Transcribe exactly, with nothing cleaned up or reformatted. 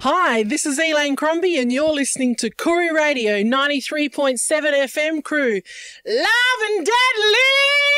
Hi, this is Elaine Crombie and you're listening to Koori Radio ninety-three point seven F M Crew. Live and deadly!